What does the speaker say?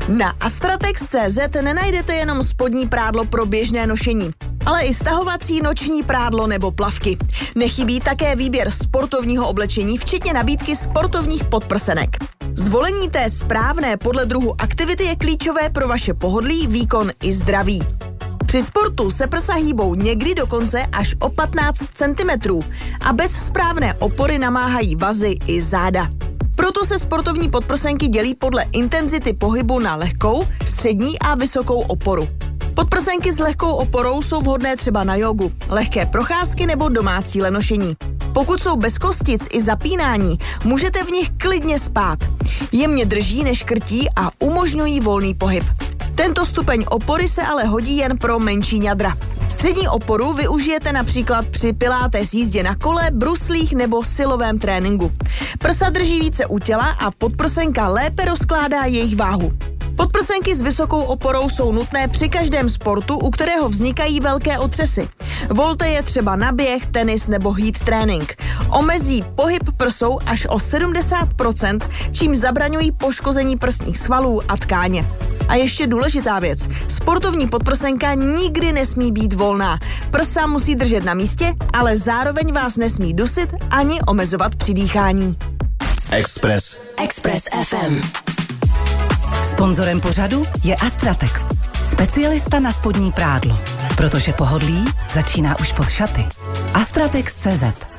Na Astratex.cz nenajdete jenom spodní prádlo pro běžné nošení, ale i stahovací noční prádlo nebo plavky. Nechybí také výběr sportovního oblečení, včetně nabídky sportovních podprsenek. Zvolení té správné podle druhu aktivity je klíčové pro vaše pohodlí, výkon i zdraví. Při sportu se prsa hýbou někdy dokonce až o 15 cm a bez správné opory namáhají vazy i záda. Proto se sportovní podprsenky dělí podle intenzity pohybu na lehkou, střední a vysokou oporu. Podprsenky s lehkou oporou jsou vhodné třeba na jogu, lehké procházky nebo domácí lenošení. Pokud jsou bez kostic i zapínání, můžete v nich klidně spát. Jemně drží, neškrtí a umožňují volný pohyb. Tento stupeň opory se ale hodí jen pro menší ňadra. Střední oporu využijete například při pilates, jízdě na kole, bruslích nebo silovém tréninku. Prsa drží více u těla a podprsenka lépe rozkládá jejich váhu. Podprsenky s vysokou oporou jsou nutné při každém sportu, u kterého vznikají velké otřesy. Volte je třeba na běh, tenis nebo heat trénink. Omezí pohyb prsou až o 70%, čím zabraňují poškození prsních svalů a tkáně. A ještě důležitá věc. Sportovní podprsenka nikdy nesmí být volná. Prsa musí držet na místě, ale zároveň vás nesmí dusit ani omezovat při dýchání. Express FM. Sponzorem pořadu je Astratex, specialista na spodní prádlo, protože pohodlí začíná už pod šaty. Astratex.cz